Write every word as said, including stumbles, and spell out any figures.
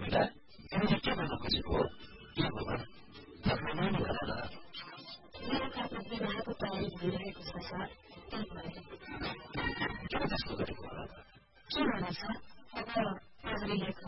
हामीलाई हामीले के भन्न खोजेको हो के भगवान् भगवान् नै होला मेरो घरमा विवाहको तयारी भइरहेको छ सर त्यही भएर किन त्यस्तो गरेको होला के भन्नु छ अब आजले लेख